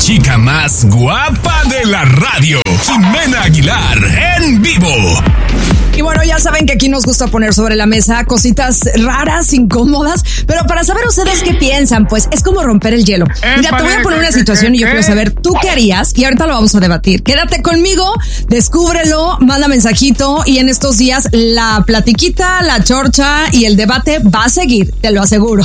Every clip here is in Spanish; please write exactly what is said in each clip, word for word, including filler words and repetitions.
chica más guapa de la radio, Jimena Aguilar, en vivo. Y bueno, ya saben que aquí nos gusta poner sobre la mesa cositas raras, incómodas, pero para saber ustedes qué piensan, pues es como romper el hielo. Mira, te voy a poner una situación y yo quiero saber tú qué harías y ahorita lo vamos a debatir. Quédate conmigo, descúbrelo, manda mensajito y en estos días la platiquita, la chorcha y el debate va a seguir, te lo aseguro.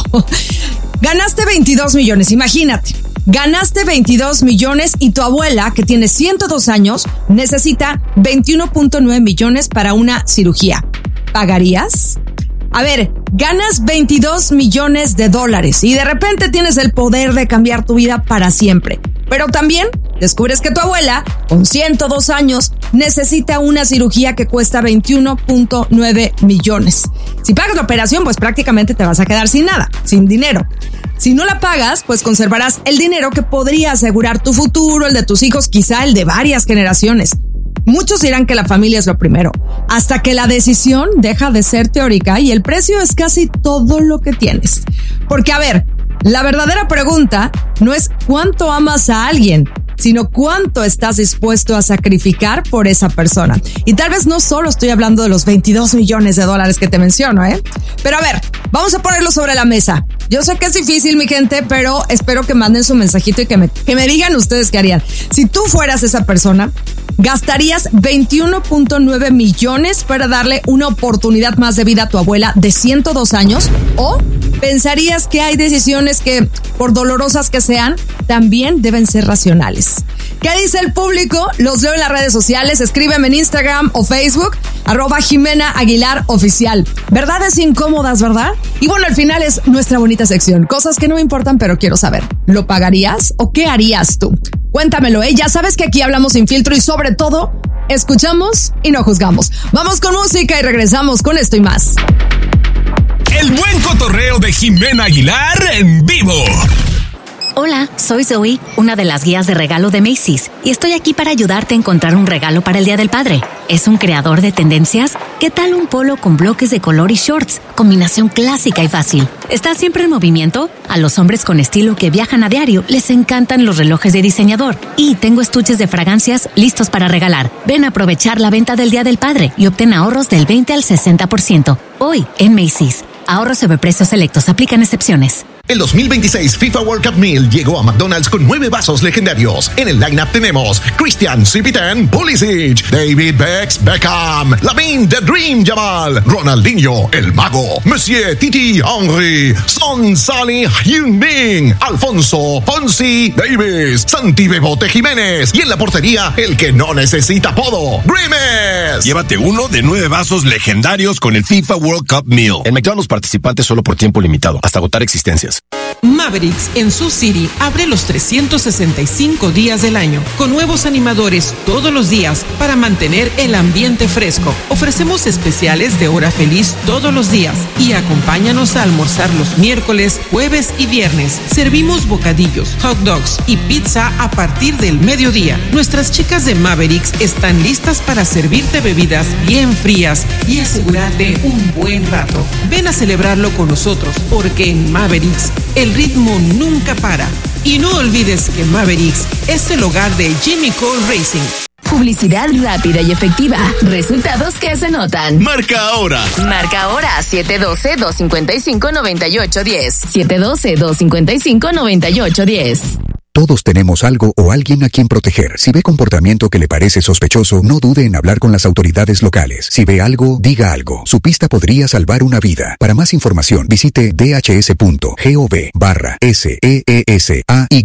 Ganaste veintidós millones, imagínate. Ganaste veintidós millones y tu abuela, que tiene ciento dos años, necesita veintiuno punto nueve millones para una cirugía. ¿Pagarías? A ver, ganas veintidós millones de dólares y de repente tienes el poder de cambiar tu vida para siempre. Pero también descubres que tu abuela, con ciento dos años, necesita una cirugía que cuesta veintiuno punto nueve millones. Si pagas la operación, pues prácticamente te vas a quedar sin nada, sin dinero. Si no la pagas, pues conservarás el dinero que podría asegurar tu futuro, el de tus hijos, quizá el de varias generaciones. Muchos dirán que la familia es lo primero, hasta que la decisión deja de ser teórica y el precio es casi todo lo que tienes. Porque, a ver, la verdadera pregunta no es cuánto amas a alguien, sino cuánto estás dispuesto a sacrificar por esa persona. Y tal vez no solo estoy hablando de los veintidós millones de dólares que te menciono, ¿eh? Pero a ver, vamos a ponerlo sobre la mesa. Yo sé que es difícil, mi gente, pero espero que manden su mensajito y que me, que me digan ustedes qué harían. Si tú fueras esa persona, ¿gastarías veintiuno punto nueve millones para darle una oportunidad más de vida a tu abuela de ciento dos años? ¿O pensarías que hay decisiones que, por dolorosas que sean, también deben ser racionales? ¿Qué dice el público? Los leo en las redes sociales. Escríbeme en Instagram o Facebook, arroba Jimena Aguilar Oficial. Verdades incómodas, ¿verdad? Y bueno, al final es nuestra bonita sección. Cosas que no me importan, pero quiero saber. ¿Lo pagarías o qué harías tú? Cuéntamelo, ¿eh? Ya sabes que aquí hablamos sin filtro y sobre todo, escuchamos y no juzgamos. Vamos con música y regresamos con esto y más. El buen cotorreo de Jimena Aguilar en vivo. Hola, soy Zoe, una de las guías de regalo de Macy's, y estoy aquí para ayudarte a encontrar un regalo para el Día del Padre. ¿Es un creador de tendencias? ¿Qué tal un polo con bloques de color y shorts? Combinación clásica y fácil. ¿Estás siempre en movimiento? A los hombres con estilo que viajan a diario les encantan los relojes de diseñador. Y tengo estuches de fragancias listos para regalar. Ven a aprovechar la venta del Día del Padre y obtén ahorros del veinte al sesenta por ciento. Hoy en Macy's. Ahorros sobre precios selectos. Aplican excepciones. El dos mil veintiséis FIFA World Cup Meal llegó a McDonald's con nueve vasos legendarios. En el lineup tenemos Christian Cipitán Pulisic, David Bex Beckham, Lamine The Dream Jamal, Ronaldinho El Mago, Monsieur Titi Henry, Son Salih Heung-min, Alfonso Fonsi Davis, Santi Bebote Jiménez y en la portería el que no necesita apodo, Grimes. Llévate uno de nueve vasos legendarios con el FIFA World Cup Meal. En McDonald's participantes solo por tiempo limitado, hasta agotar existencias. Mavericks en Sioux City abre los trescientos sesenta y cinco días del año con nuevos animadores todos los días para mantener el ambiente fresco. Ofrecemos especiales de hora feliz todos los días y acompáñanos a almorzar los miércoles, jueves y viernes. Servimos bocadillos, hot dogs y pizza a partir del mediodía. Nuestras chicas de Mavericks están listas para servirte bebidas bien frías y asegurarte un buen rato. Ven a celebrarlo con nosotros porque en Mavericks el ritmo nunca para. Y no olvides que Mavericks es el hogar de Jimmy Cole Racing. Publicidad rápida y efectiva. Resultados que se notan. Marca ahora. Marca ahora siete uno dos, dos cinco cinco, nueve ocho uno cero. siete uno dos, dos cinco cinco, nueve ocho uno cero. Todos tenemos algo o alguien a quien proteger. Si ve comportamiento que le parece sospechoso, no dude en hablar con las autoridades locales. Si ve algo, diga algo. Su pista podría salvar una vida. Para más información, visite d h s punto gov barra S E E S A Y.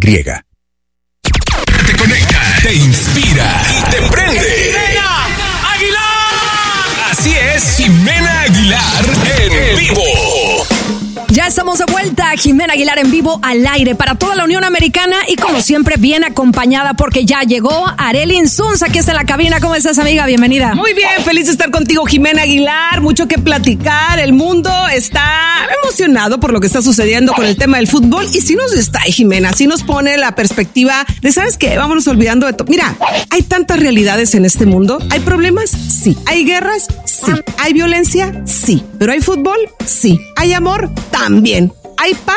Te conecta, te inspira y te prende. ¡Jimena Aguilar! Así es, Jimena Aguilar en vivo. Ya estamos de vuelta, Jimena Aguilar en vivo al aire para toda la Unión Americana y como siempre bien acompañada porque ya llegó Arely Insunza, aquí está en la cabina. ¿Cómo estás, amiga? Bienvenida. Muy bien, feliz de estar contigo, Jimena Aguilar. Mucho que platicar. El mundo está emocionado por lo que está sucediendo con el tema del fútbol y sí nos distrae, Jimena. Sí nos pone la perspectiva de, ¿sabes qué? Vámonos olvidando de todo. Mira, hay tantas realidades en este mundo. ¿Hay problemas? Sí. ¿Hay guerras? Sí. ¿Hay violencia? Sí. ¿Pero hay fútbol? Sí. ¿Hay amor? También. ¿Hay paz?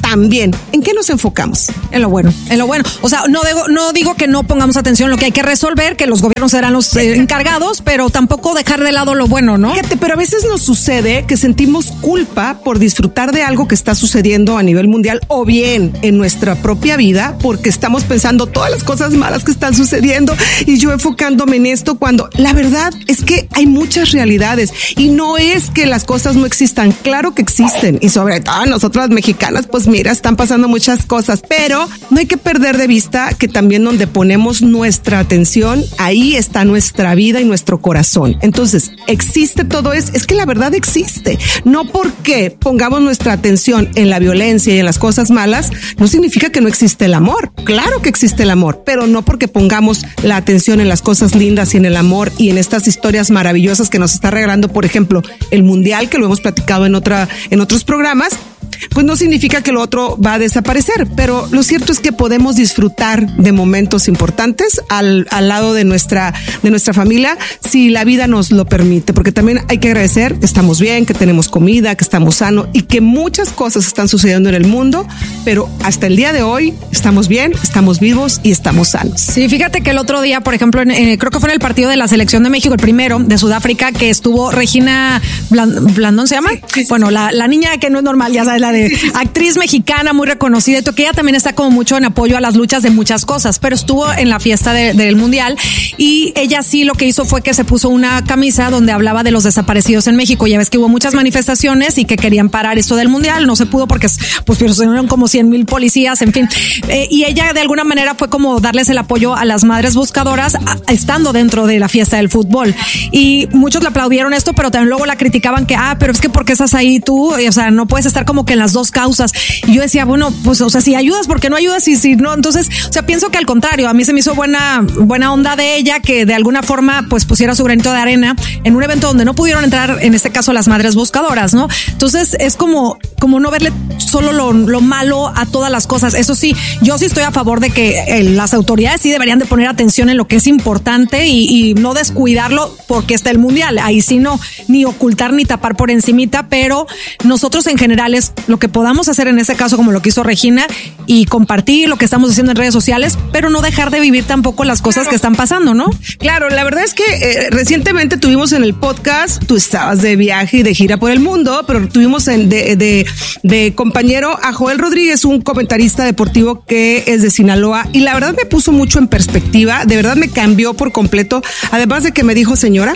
también. ¿En qué nos enfocamos? En lo bueno, en lo bueno. O sea, no digo, no digo que no pongamos atención, lo que hay que resolver, que los gobiernos serán los eh, encargados, pero tampoco dejar de lado lo bueno, ¿no? Fíjate, pero a veces nos sucede que sentimos culpa por disfrutar de algo que está sucediendo a nivel mundial o bien en nuestra propia vida, porque estamos pensando todas las cosas malas que están sucediendo y yo enfocándome en esto, cuando la verdad es que hay muchas realidades y no es que las cosas no existan, claro que existen, y sobre todo nosotras mexicanas, pues mira, están pasando muchas cosas, pero no hay que perder de vista que también donde ponemos nuestra atención, ahí está nuestra vida y nuestro corazón. Entonces, existe todo eso, es que la verdad existe, no porque pongamos nuestra atención en la violencia y en las cosas malas, no significa que no existe el amor. Claro que existe el amor, pero no porque pongamos la atención en las cosas lindas y en el amor y en estas historias maravillosas que nos está regalando, por ejemplo, el Mundial, que lo hemos platicado en otra, en otros programas, pues no significa que lo otro va a desaparecer, pero lo cierto es que podemos disfrutar de momentos importantes al, al lado de nuestra, de nuestra familia, si la vida nos lo permite, porque también hay que agradecer que estamos bien, que tenemos comida, que estamos sanos y que muchas cosas están sucediendo en el mundo, pero hasta el día de hoy estamos bien, estamos vivos y estamos sanos. Sí, fíjate que el otro día, por ejemplo, en, eh, creo que fue en el partido de la selección de México, el primero de Sudáfrica, que estuvo Regina Bland- Blandón, ¿se llama? Sí, sí, bueno, sí. La, la niña que no es normal, ya sabes, la de sí, sí, sí. actriz mexicana muy reconocida, y que ella también está como mucho en apoyo a las luchas de muchas cosas, pero estuvo en la fiesta de, del Mundial y ella sí lo que hizo fue que se puso una camisa donde hablaba de los desaparecidos en México. Ya ves que hubo muchas manifestaciones y que querían parar esto del Mundial, no se pudo porque pues fueron como cien mil policías, en fin, eh, y ella de alguna manera fue como darles el apoyo a las madres buscadoras a, estando dentro de la fiesta del fútbol, y muchos le aplaudieron esto, pero también luego la criticaban que, ah, pero es que ¿por qué estás ahí tú? O sea, no puedes estar como que en las dos causas. Y yo decía, bueno, pues, o sea, si ayudas, ¿por qué no ayudas? Y si no, entonces, o sea, pienso que al contrario, a mí se me hizo buena, buena onda de ella que de alguna forma, pues, pusiera su granito de arena en un evento donde no pudieron entrar, en este caso, las madres buscadoras, ¿no? Entonces, es como, como no verle solo lo, lo malo a todas las cosas. Eso sí, yo sí estoy a favor de que eh, las autoridades sí deberían de poner atención en lo que es importante y, y no descuidarlo porque está el Mundial. Ahí sí no, ni ocultar ni tapar por encimita, pero nosotros en general es lo que podamos hacer en ese caso, como lo que hizo Regina, y compartir lo que estamos haciendo en redes sociales, pero no dejar de vivir tampoco las cosas que están pasando, ¿no? Claro, la verdad es que eh, recientemente tuvimos en el podcast, tú estabas de viaje y de gira por el mundo, pero tuvimos en, de, de, de compañero a Joel Rodríguez, un comentarista deportivo que es de Sinaloa, y la verdad me puso mucho en perspectiva, de verdad me cambió por completo, además de que me dijo señora.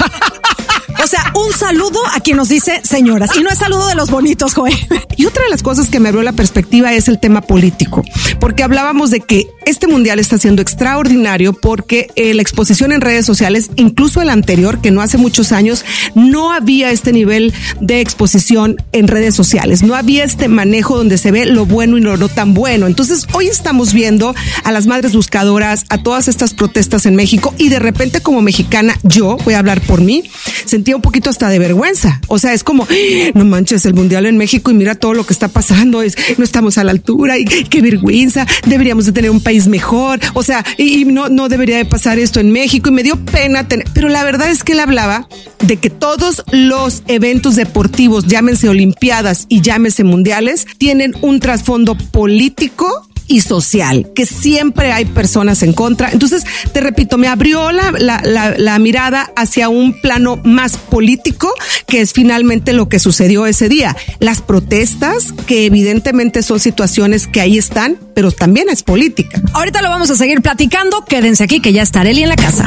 O sea, un saludo a quien nos dice señoras. Y no es saludo de los bonitos, Joel. Y otra de las cosas que me abrió la perspectiva es el tema político. Porque hablábamos de que este mundial está siendo extraordinario porque eh, la exposición en redes sociales, incluso el anterior, que no hace muchos años, no había este nivel de exposición en redes sociales. No había este manejo donde se ve lo bueno y lo no tan bueno. Entonces, hoy estamos viendo a las madres buscadoras, a todas estas protestas en México, y de repente, como mexicana, yo voy a hablar por mí, sentía un poquito hasta de vergüenza. O sea, es como, no manches, el mundial en México y mira todo lo que está pasando, es, no estamos a la altura y qué vergüenza, deberíamos de tener un país mejor, o sea, y, y no, no debería de pasar esto en México, y me dio pena tener, pero la verdad es que él hablaba de que todos los eventos deportivos, llámense olimpiadas y llámense mundiales, tienen un trasfondo político y social, que siempre hay personas en contra. Entonces, te repito, me abrió la, la, la, la mirada hacia un plano más político, que es finalmente lo que sucedió ese día. Las protestas, que evidentemente son situaciones que ahí están, pero también es política. Ahorita lo vamos a seguir platicando. Quédense aquí que ya está Arely en la casa.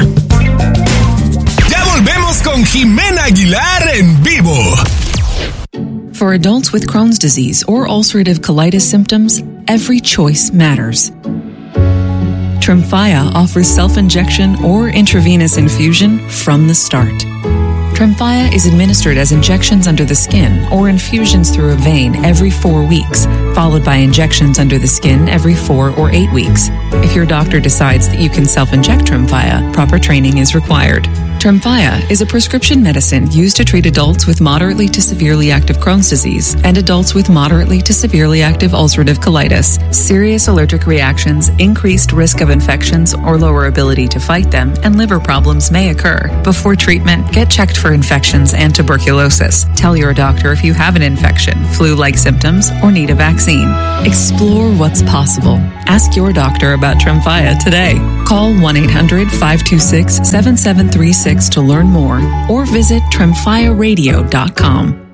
Ya volvemos con Jimena Aguilar en vivo. For adults with Crohn's disease or ulcerative colitis symptoms, every choice matters. Tremfya offers self-injection or intravenous infusion from the start. Tremfya is administered as injections under the skin or infusions through a vein every four weeks, followed by injections under the skin every four or eight weeks. If your doctor decides that you can self-inject Tremfya, proper training is required. Tremfya is a prescription medicine used to treat adults with moderately to severely active Crohn's disease and adults with moderately to severely active ulcerative colitis. Serious allergic reactions, increased risk of infections or lower ability to fight them, and liver problems may occur. Before treatment, get checked for infections and tuberculosis. Tell your doctor if you have an infection, flu-like symptoms, or need a vaccine. Explore what's possible. Ask your doctor about Tremfya today. Call one eight hundred five two six seven seven three six to learn more or visit tremfya radio dot com.